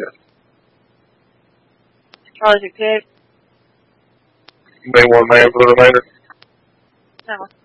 Charlie, you good? You may want a man for the remainder. No.